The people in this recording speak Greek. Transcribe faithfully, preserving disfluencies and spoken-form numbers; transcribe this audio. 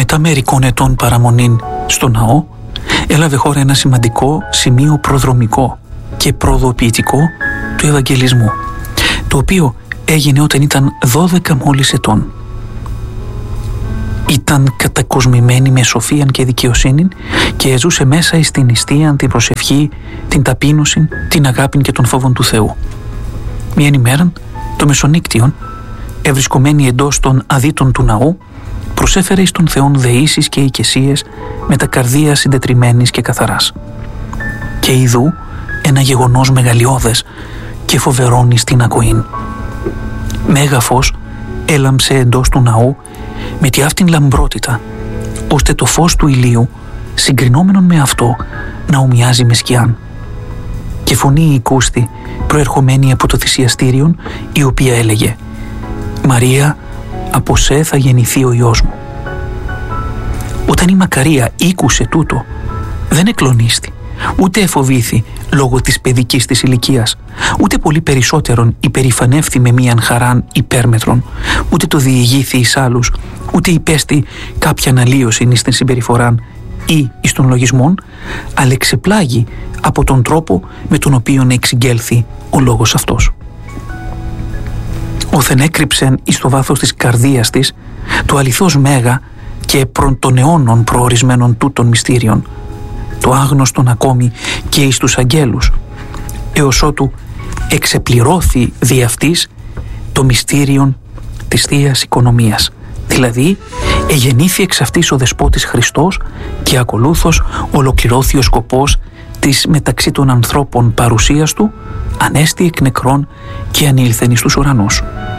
Μετά μερικών ετών παραμονήν στο ναό, έλαβε χώρα ένα σημαντικό σημείο προδρομικό και προοδοποιητικό του Ευαγγελισμού, το οποίο έγινε όταν ήταν δώδεκα μόλις ετών. Ήταν κατακοσμημένη με σοφίαν και δικαιοσύνη και ζούσε μέσα στην νηστεία, την προσευχή, την ταπείνωση, την αγάπη και τον φόβον του Θεού. Μιαν ημέραν, το μεσονύκτιον, ευρισκομένη εντός των αδίτων του ναού, προσέφερε εις τον Θεόν δεήσεις και οικεσίες με τα καρδία συντετριμμένης και καθαράς. Και ειδού ένα γεγονός μεγαλειώδες και φοβερόν εις την ακοήν. Μέγα φως έλαμψε εντός του ναού με τη αυτήν λαμπρότητα, ώστε το φως του ηλίου, συγκρινόμενον με αυτό, να ομοιάζει με σκιάν. Και φωνή οικούστη, προερχομένη από το θυσιαστήριον, η οποία έλεγε «Μαρία, από σε θα γεννηθεί ο Υιός μου». Όταν η Μακαρία ήκουσε τούτο, δεν εκλονίστη, ούτε εφοβήθη λόγω της παιδικής της ηλικίας, ούτε πολύ περισσότερον υπερηφανεύθη με μίαν χαράν υπέρμετρον, ούτε το διηγήθη εις άλλους, ούτε υπέστη κάποια αναλύωση εις την συμπεριφοράν ή εις των λογισμών, αλλά εξεπλάγει από τον τρόπο με τον οποίο εξηγέλθη ο λόγος αυτός. Όθεν έκρυψεν εις το βάθος της καρδίας της το αληθώς μέγα και προν των αιώνων προορισμένων τούτων μυστήριων, το άγνωστον ακόμη και εις τους αγγέλους, έως ότου εξεπληρώθη δι' αυτής το μυστήριον της Θείας Οικονομίας, δηλαδή εγεννήθη εξ αυτής ο Δεσπότης Χριστός και ακολούθως ολοκληρώθη ο σκοπός της μεταξύ των ανθρώπων παρουσίας του, ανέστη εκ νεκρών και ανήλθεν εις τους ουρανούς.